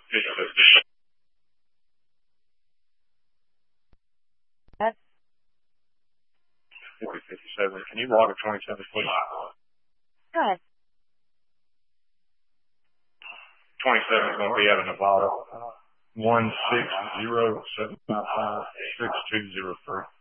That's 4057. Can you log a 27, please? good. 27 is going to be out of Nevada. 1607556 6203.